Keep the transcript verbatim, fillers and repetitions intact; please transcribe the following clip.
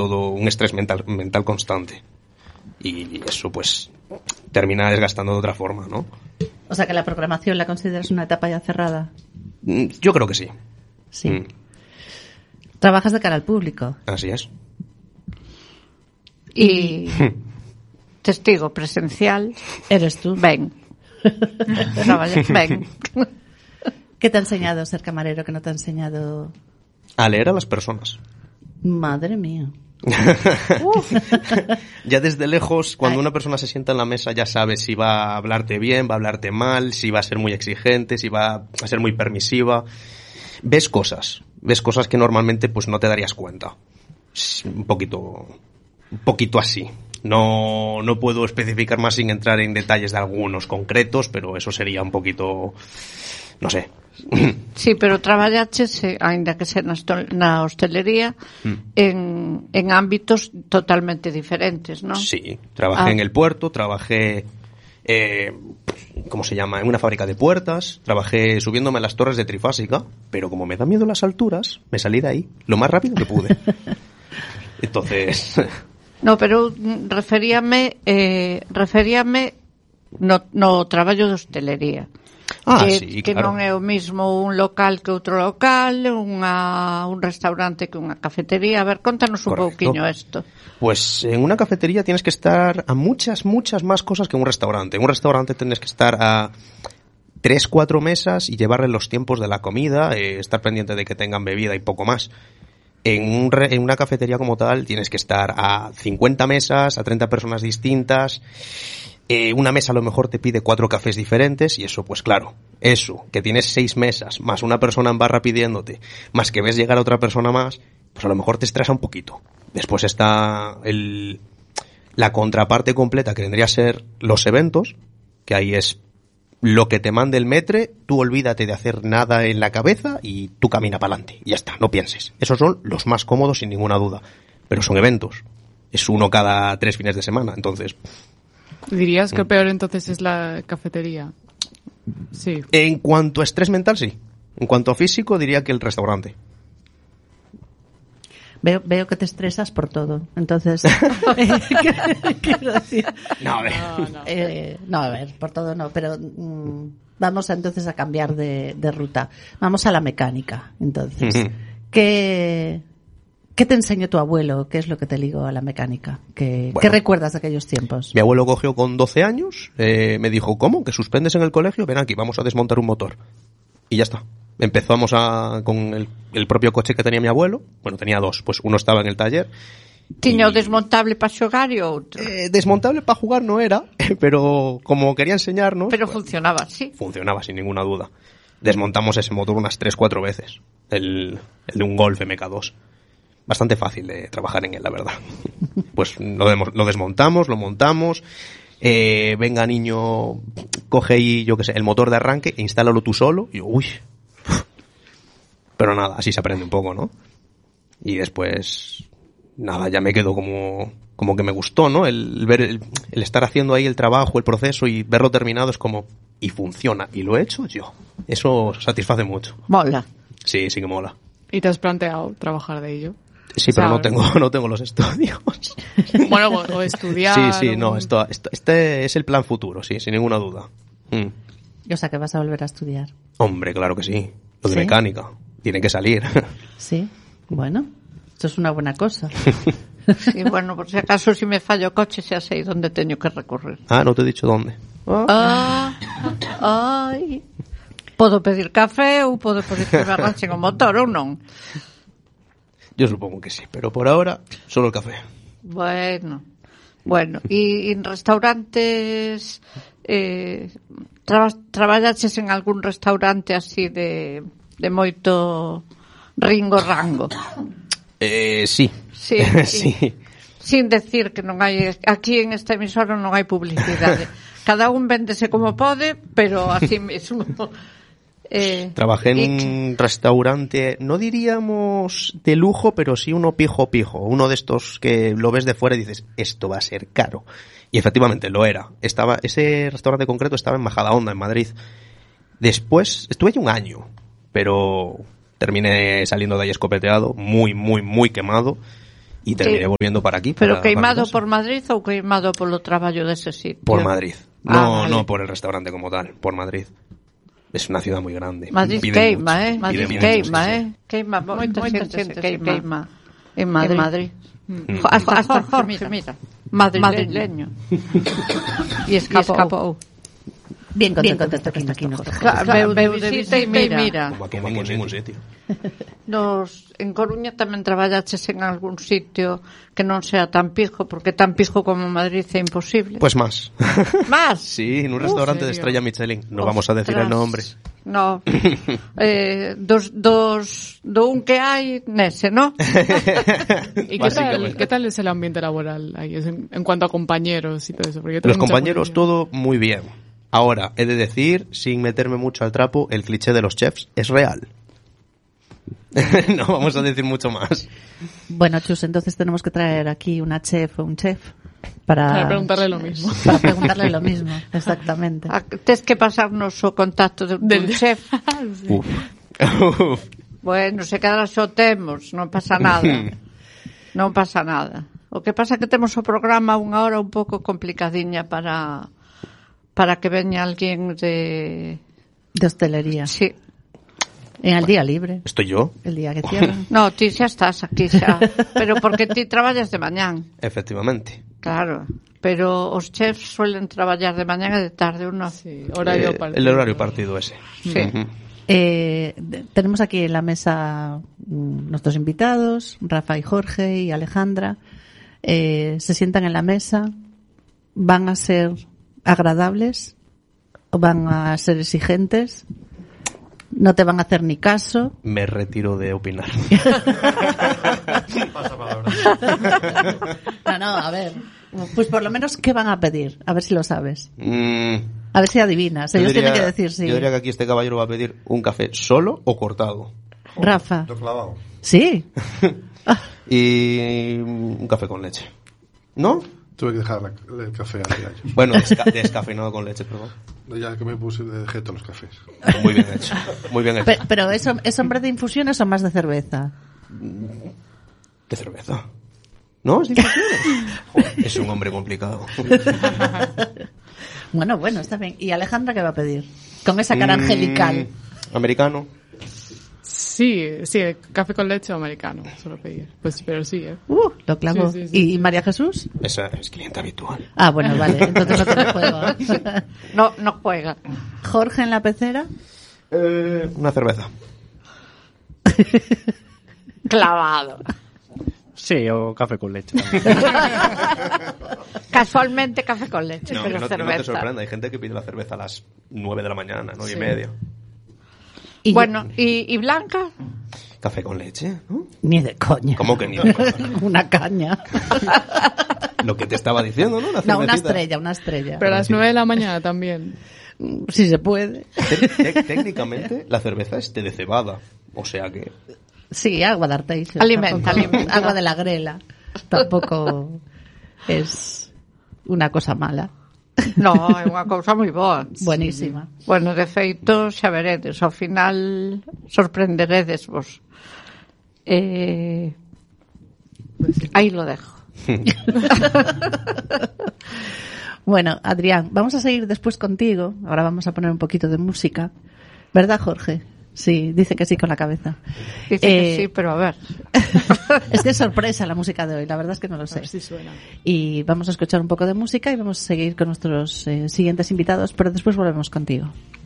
todo un estrés mental, mental constante. Y eso, pues, termina desgastando de otra forma, ¿no? O sea, que la programación la consideras una etapa ya cerrada. Yo creo que sí. Sí. Mm. Trabajas de cara al público. Así es. Y testigo presencial eres tú. Ven. Traballa, ven. ¿Qué te ha enseñado ser camarero que no te ha enseñado? A leer a las personas. Madre mía. Ya desde lejos, cuando Ay. una persona se sienta en la mesa, ya sabes si va a hablarte bien, va a hablarte mal, si va a ser muy exigente, si va a ser muy permisiva. Ves cosas, ves cosas que normalmente pues no te darías cuenta. Es un poquito, un poquito así. No, no puedo especificar más sin entrar en detalles de algunos concretos, pero eso sería un poquito, no sé. Sí, pero traballaches, ainda que sea na hostelería, mm. en, en ámbitos totalmente diferentes, ¿no? Sí, trabajé ah. en el puerto, trabajé, eh, ¿cómo se llama?, en una fábrica de puertas, trabajé subiéndome a las torres de Trifásica, pero como me da miedo las alturas, me salí de ahí lo más rápido que pude. Entonces... No, pero referíame, eh, referíame no, no traballo de hostelería. Ah, que, sí, que claro. Non é o mismo un local que outro local, unha, un restaurante que unha cafetería. A ver, contanos un Correcto. pouquiño isto. Pues en una cafetería tienes que estar a muchas, muchas más cosas que en un restaurante. En un restaurante tienes que estar a tres, cuatro mesas y llevarle los tiempos de la comida, eh, estar pendiente de que tengan bebida y poco más. En, un re, en una cafetería como tal tienes que estar a cincuenta mesas, a treinta personas distintas. Eh, una mesa a lo mejor te pide cuatro cafés diferentes y eso, pues claro, eso, que tienes seis mesas, más una persona en barra pidiéndote, más que ves llegar a otra persona más, pues a lo mejor te estresa un poquito. Después está el, la contraparte completa, que vendría a ser los eventos, que ahí es lo que te mande el metre, tú olvídate de hacer nada en la cabeza y tú camina para adelante, y ya está, no pienses. Esos son los más cómodos sin ninguna duda, pero son eventos, es uno cada tres fines de semana, entonces... ¿Dirías que peor entonces es la cafetería? Sí. En cuanto a estrés mental, sí. En cuanto a físico, diría que el restaurante. Veo, veo que te estresas por todo. Entonces, quiero decir... No, a ver. No, no. Eh, no, a ver, por todo no, pero mmm, vamos a, entonces a cambiar de, de ruta. Vamos a la mecánica, entonces. Uh-huh. ¿Qué... ¿Qué te enseñó tu abuelo? ¿Qué es lo que te ligó a la mecánica? ¿Qué, bueno, ¿qué recuerdas de aquellos tiempos? Mi abuelo cogió con doce años, eh, me dijo, ¿cómo? ¿Que suspendes en el colegio? Ven aquí, vamos a desmontar un motor. Y ya está. Empezamos a, con el, el propio coche que tenía mi abuelo. Bueno, tenía dos, pues uno estaba en el taller. Tiña o desmontable para xogar e outro. Eh, desmontable para jugar no era, pero como quería enseñarnos... Pero pues, funcionaba, sí. Funcionaba, sin ninguna duda. Desmontamos ese motor unas tres, cuatro veces. El, el de un Golf M K dos. Bastante fácil de trabajar en él, la verdad. Pues lo, demos, lo desmontamos, lo montamos, eh, venga niño, coge ahí, yo qué sé, el motor de arranque e instálalo tú solo, y uy, pero nada, así se aprende un poco, ¿no? Y después, nada, ya me quedo como, como que me gustó, ¿no? El ver, el, el estar haciendo ahí el trabajo, el proceso y verlo terminado es como, y funciona, y lo he hecho yo. Eso satisface mucho. Mola. Sí, sí que mola. ¿Y te has planteado trabajar de ello? Sí, pero no tengo, no tengo los estudios. Bueno, o, o estudiar. Sí, sí, o... no, esto, esto, este es el plan futuro, sí, sin ninguna duda. Mm. O sea, que vas a volver a estudiar. Hombre, claro que sí. Lo de ¿Sí? Mecánica. Tiene que salir. Sí, bueno, esto es una buena cosa. Sí, bueno, por si acaso si me fallo o coche xa sei onde teño que recorrer. Ah, no te he dicho dónde. Ah, ah ai. Podo pedir café ou podo pedir que me arranchen o motor ou non? Yo supongo que sí, pero por ahora solo el café. Bueno, bueno, e en restaurantes eh, tra- traballaches en algún restaurante así de, de moito ringo rango? Eh, sí. Sí, sí. Sí. Sin decir que non hai, aquí en esta emisora non hai publicidade. Cada un véndese como pode, pero así mesmo. Eh, Trabajé en y... un restaurante, no diríamos de lujo, pero sí uno pijo pijo, uno de estos que lo ves de fuera y dices, esto va a ser caro. Y efectivamente lo era. Estaba, ese restaurante concreto estaba en Majadahonda, en Madrid. Después, estuve allí un año, pero terminé saliendo de ahí escopeteado, muy, muy, muy quemado. y terminé Sí. volviendo para aquí. Pero para- queimado para por Madrid ou queimado polo traballo dese sitio? Por Madrid. Ah, No, vale. no por el restaurante como tal, por Madrid. Es una ciudad muy grande. Madrid Pide queima, mucho, eh? pide Madrid mucho, queima, sí, sí. eh? Queima, moita, moita xente se queima. queima en Madrid. Madrid. Mm. Jo- Hasta, hasta Jorge, mira, madrileño. E escapou. Bien contento, Bien contento que está aquí nuestro Claro, veu de visita e mira. Como aquí en ningún, ningún sitio. Nos, en Coruña tamén traballaches en algún sitio que non sea tan pijo, porque tan pijo como Madrid é imposible. Pues más. Más. Sí, en un restaurante de ¿serio? estrella Michelin. No vamos a decir el Ostras. nombre. No. Eh, dos, dos, do un que hai nese, ¿no? ¿Y qué tal, Básicamente. qué tal es el ambiente laboral ahí? Es en, en cuanto a compañeros y todo eso. Porque yo tengo Los mucha compañeros, curiosidad. todo muy bien. Ahora, he de decir, sin meterme mucho al trapo, el cliché de los chefs es real. No vamos a decir mucho más. Bueno, Chus, entonces tenemos que traer aquí una chef o un chef para, Para preguntarle lo mismo. Para preguntarle lo mismo, exactamente. Ah, Tes que pasarnos o contacto de, Del- del chef. Uf. Uf. Bueno, se quedara xo temos, non pasa nada. Non pasa nada. O que pasa é que temos o programa unha hora un pouco complicadiña para para que veña alguén de... De hostelería. Sí. En el día libre, ¿Estoy yo? el día que cierran. No, ti xa estás aquí xa. Pero porque ti traballas de mañán. Efectivamente. Claro. Pero os chefs suelen traballar de mañán e de tarde, ou non? Sí, horario Eh, partido. el horario partido ese. Sí. Ujú. Eh, de- tenemos aquí en la mesa mm, nuestros invitados, Rafa y Jorge y Alejandra. Eh, se sientan en la mesa. ¿Van a ser agradables o van a ser exigentes? ¿No te van a hacer ni caso? Me retiro de opinar. No, no, a ver. Pues por lo menos, ¿qué van a pedir? A ver si lo sabes. Mm, A ver si adivinas. yo Ellos diría- tienen que decir sí. Yo diría que aquí este caballero va a pedir un café solo o cortado. Rafa. Lo clavado. Sí. Y un café con leche. ¿No? Tuve que dejar la- el café al gallo. Bueno, desca- descafeinado con leche, perdón. Ya que me puse, dejé todos los cafés. Muy bien hecho. Muy bien hecho. Pe- Pero, ¿es, ¿es hombre de infusiones o más de cerveza? De cerveza. ¿No? ¿Es de infusiones? Joder, es un hombre complicado. Bueno, bueno, está bien. ¿Y Alejandra qué va a pedir? Con esa cara Mm, angelical. Americano. Sí, sí, café con leche o americano, suelo pedir. Pues, pero sí, ¿eh? Uh, lo clavó. Sí, sí, sí, ¿Y sí. María Jesús? Esa es cliente habitual. Ah, bueno, vale. Entonces no tiene juego. No, no juega. Jorge en la pecera. Eh, una cerveza. Clavado. Sí, o café con leche. Casualmente café con leche, No, pero que no, que no cerveza. te sorprenda. Hay gente que pide la cerveza a las nueve de la mañana, nueve Sí. y media. Y Bueno, ¿y, y Blanca? Café con leche, ¿no? Ni de coña. ¿Cómo que ni? Una caña. Lo que te estaba diciendo, ¿no? Una No, una cervecita. estrella, una estrella. Pero a las nueve de la mañana también. Si se puede. Te- te- técnicamente, la cerveza es té de cebada. O sea que... Sí, agua de Arteixo. Alimenta, Tampoco- alimenta. Agua de la grela. Tampoco es una cosa mala. No, é unha cousa moi boa. Buenísima. Bueno, de feito, xa veredes, ao final sorprenderedes vos. Eh, aí lo dejo. Bueno, Adrián, vamos a seguir después contigo. Ahora vamos a poner un poquito de música. ¿Verdad, Jorge? Sí, dice que sí con la cabeza. Dice Eh, que sí, pero a ver. Es que es sorpresa la música de hoy, la verdad es que no lo A sé. ver si suena. Y vamos a escuchar un poco de música y vamos a seguir con nuestros eh, siguientes invitados, pero después volvemos contigo.